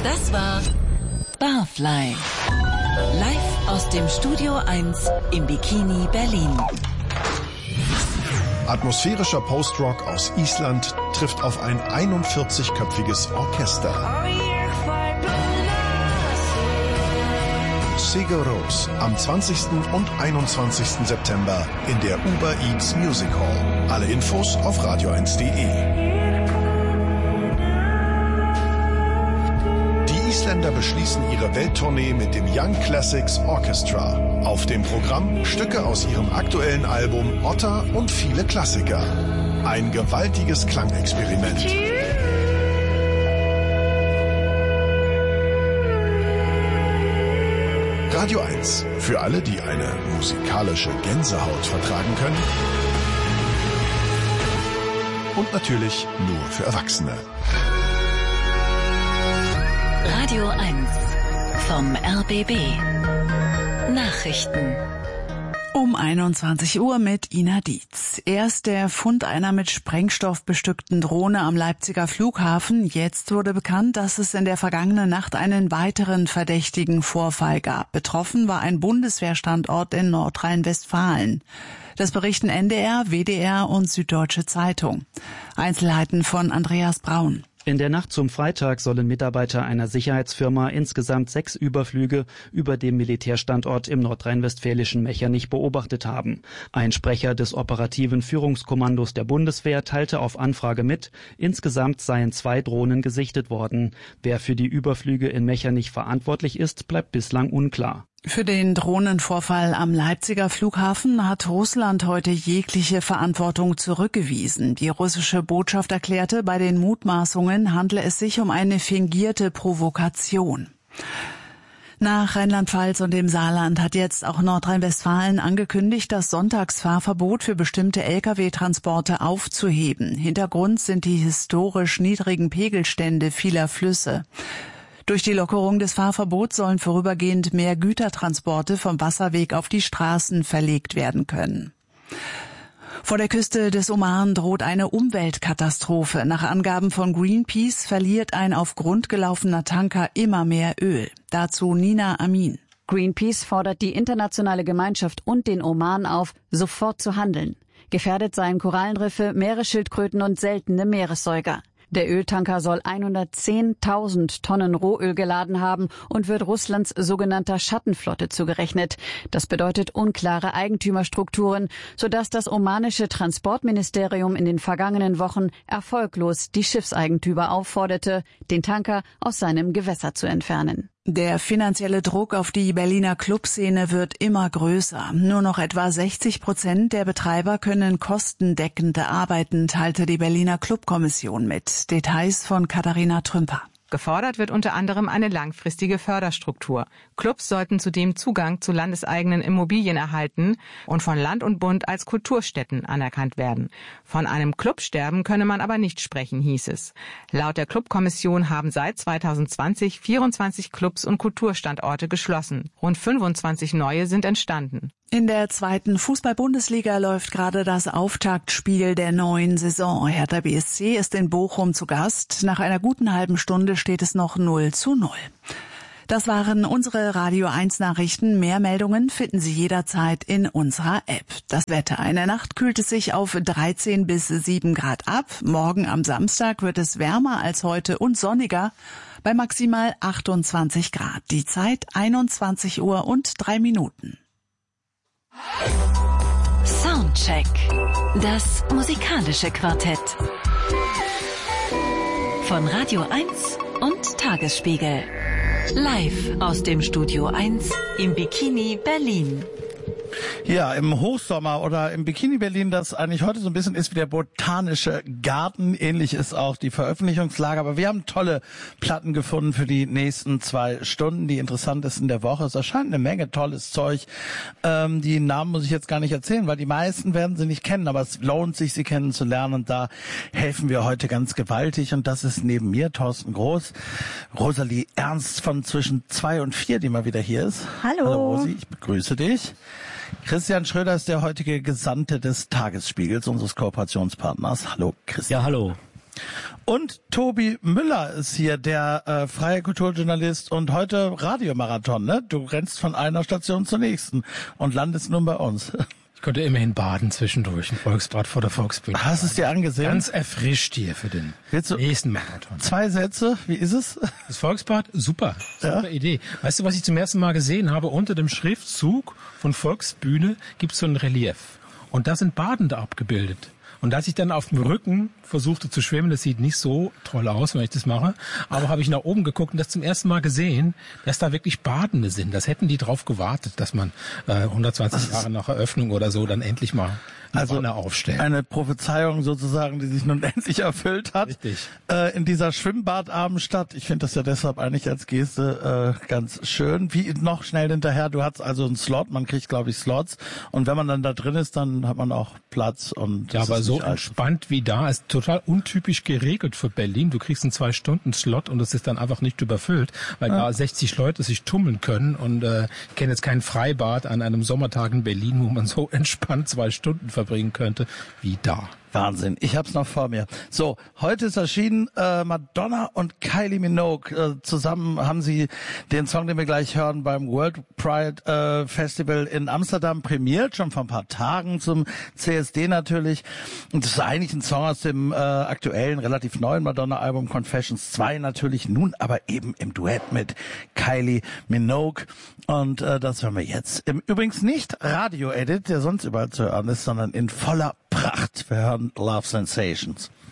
Das war Barfly. Live aus dem Studio 1 im Bikini Berlin. Atmosphärischer Post-Rock aus Island trifft auf ein 41-köpfiges Orchester. Sigur Rós am 20. und 21. September in der Uber Eats Music Hall. Alle Infos auf radio1.de. Die Isländer beschließen ihre Welttournee mit dem Young Classics Orchestra. Auf dem Programm Stücke aus ihrem aktuellen Album Otter und viele Klassiker. Ein gewaltiges Klangexperiment. Radio 1. Für alle, die eine musikalische Gänsehaut vertragen können. Und natürlich nur für Erwachsene. Radio 1 vom RBB. Nachrichten. Um 21 Uhr mit Ina Dietz. Erst der Fund einer mit Sprengstoff bestückten Drohne am Leipziger Flughafen. Jetzt wurde bekannt, dass es in der vergangenen Nacht einen weiteren verdächtigen Vorfall gab. Betroffen war ein Bundeswehrstandort in Nordrhein-Westfalen. Das berichten NDR, WDR und Süddeutsche Zeitung. Einzelheiten von Andreas Braun. In der Nacht zum Freitag sollen Mitarbeiter einer Sicherheitsfirma insgesamt 6 Überflüge über dem Militärstandort im nordrhein-westfälischen Mechernich beobachtet haben. Ein Sprecher des operativen Führungskommandos der Bundeswehr teilte auf Anfrage mit, insgesamt seien 2 Drohnen gesichtet worden. Wer für die Überflüge in Mechernich verantwortlich ist, bleibt bislang unklar. Für den Drohnenvorfall am Leipziger Flughafen hat Russland heute jegliche Verantwortung zurückgewiesen. Die russische Botschaft erklärte, bei den Mutmaßungen handle es sich um eine fingierte Provokation. Nach Rheinland-Pfalz und dem Saarland hat jetzt auch Nordrhein-Westfalen angekündigt, das Sonntagsfahrverbot für bestimmte Lkw-Transporte aufzuheben. Hintergrund sind die historisch niedrigen Pegelstände vieler Flüsse. Durch die Lockerung des Fahrverbots sollen vorübergehend mehr Gütertransporte vom Wasserweg auf die Straßen verlegt werden können. Vor der Küste des Oman droht eine Umweltkatastrophe. Nach Angaben von Greenpeace verliert ein auf Grund gelaufener Tanker immer mehr Öl. Dazu Nina Amin. Greenpeace fordert die internationale Gemeinschaft und den Oman auf, sofort zu handeln. Gefährdet seien Korallenriffe, Meeresschildkröten und seltene Meeressäuger. Der Öltanker soll 110.000 Tonnen Rohöl geladen haben und wird Russlands sogenannter Schattenflotte zugerechnet. Das bedeutet unklare Eigentümerstrukturen, sodass das omanische Transportministerium in den vergangenen Wochen erfolglos die Schiffseigentümer aufforderte, den Tanker aus seinem Gewässer zu entfernen. Der finanzielle Druck auf die Berliner Clubszene wird immer größer. Nur noch etwa 60% der Betreiber können kostendeckende arbeiten, teilte die Berliner Clubkommission mit. Details von Katharina Trümper. Gefordert wird unter anderem eine langfristige Förderstruktur. Clubs sollten zudem Zugang zu landeseigenen Immobilien erhalten und von Land und Bund als Kulturstätten anerkannt werden. Von einem Clubsterben könne man aber nicht sprechen, hieß es. Laut der Clubkommission haben seit 2020 24 Clubs und Kulturstandorte geschlossen. Rund 25 neue sind entstanden. In der 2. Fußball-Bundesliga läuft gerade das Auftaktspiel der neuen Saison. Hertha BSC ist in Bochum zu Gast. Nach einer guten halben Stunde steht es noch 0:0. Das waren unsere Radio 1 Nachrichten. Mehr Meldungen finden Sie jederzeit in unserer App. Das Wetter. In der Nacht kühlt es sich auf 13 bis 7 Grad ab. Morgen am Samstag wird es wärmer als heute und sonniger bei maximal 28 Grad. Die Zeit 21 Uhr und 3 Minuten. Soundcheck. Das musikalische Quartett. Von Radio 1 und Tagesspiegel. Live aus dem Studio 1 im Bikini Berlin. Ja, im Hochsommer oder im Bikini Berlin, das eigentlich heute so ein bisschen ist wie der botanische Garten. Ähnlich ist auch die Veröffentlichungslage. Aber wir haben tolle Platten gefunden für die nächsten 2 Stunden, die interessantesten der Woche. Es erscheint eine Menge tolles Zeug. Die Namen muss ich jetzt gar nicht erzählen, weil die meisten werden sie nicht kennen. Aber es lohnt sich, sie kennenzulernen. Und da helfen wir heute ganz gewaltig. Und das ist neben mir Thorsten Groß, Rosalie Ernst von zwischen 2 und 4, die mal wieder hier ist. Hallo. Hallo Rosi, ich begrüße dich. Christian Schröder ist der heutige Gesandte des Tagesspiegels, unseres Kooperationspartners. Hallo Christian. Ja, hallo. Und Tobi Müller ist hier, der freie Kulturjournalist und heute Radiomarathon, ne? Du rennst von einer Station zur nächsten und landest nun bei uns. Ich konnte immerhin baden zwischendurch, ein Volksbad vor der Volksbühne. Hast du es dir angesehen? Ganz erfrischt hier für den nächsten Marathon. 2 Sätze, wie ist es? Das Volksbad, super Idee. Weißt du, was ich zum ersten Mal gesehen habe? Unter dem Schriftzug von Volksbühne gibt es so ein Relief. Und da sind Badende abgebildet. Und als ich dann auf dem Rücken versuchte zu schwimmen, das sieht nicht so toll aus, wenn ich das mache, aber habe ich nach oben geguckt und das zum ersten Mal gesehen, dass da wirklich Badende sind. Das hätten die drauf gewartet, dass man 120 Jahre nach Eröffnung oder so dann endlich mal eine Wanne aufstellen. Eine Prophezeiung sozusagen, die sich nun endlich erfüllt hat. Richtig. In dieser Schwimmbadabendstadt. Ich finde das ja deshalb eigentlich als Geste ganz schön. Wie noch schnell hinterher, du hast also einen Slot, man kriegt glaube ich Slots und wenn man dann da drin ist, dann hat man auch Platz. Und ja, aber so entspannt wie da, ist total untypisch geregelt für Berlin. Du kriegst einen 2-Stunden-Slot und es ist dann einfach nicht überfüllt, weil da 60 Leute sich tummeln können und ich kenne jetzt kein Freibad an einem Sommertag in Berlin, wo man so entspannt 2 Stunden verbringen könnte wie da. Wahnsinn, ich hab's noch vor mir. So, heute ist erschienen Madonna und Kylie Minogue. Zusammen haben sie den Song, den wir gleich hören, beim World Pride Festival in Amsterdam prämiert, schon vor ein paar Tagen zum CSD natürlich. Und das ist eigentlich ein Song aus dem aktuellen, relativ neuen Madonna-Album Confessions 2 natürlich, nun aber eben im Duett mit Kylie Minogue. Und das hören wir jetzt. Übrigens nicht Radio-Edit, der sonst überall zu hören ist, sondern in voller Pracht. Wir hören Love Sensations.